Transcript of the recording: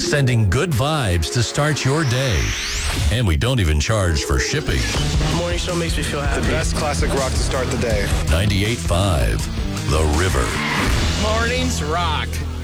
sending good vibes to start your day. And we don't even charge for shipping. Morning show makes me feel happy. The best classic rock to start the day. 98.5, The River. Mornings rock.